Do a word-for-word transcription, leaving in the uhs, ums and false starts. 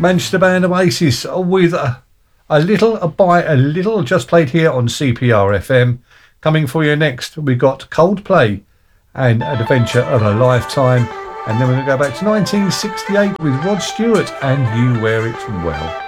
Manchester band Oasis with a, a little, a bite, a little, just played here on C P R F M. Coming for you next, we got Coldplay and An Adventure of a Lifetime. And then we're going to go back to nineteen sixty-eight with Rod Stewart and You Wear It Well.